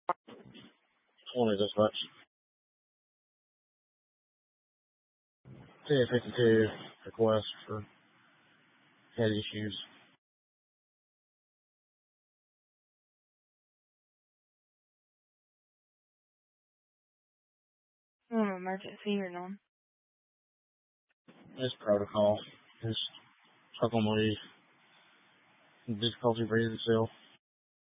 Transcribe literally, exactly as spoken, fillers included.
twenty dispatch. ten fifty-two request for head issues. Um, emergency or none? It's protocol. It's stuck on leave. Difficulty breathing still.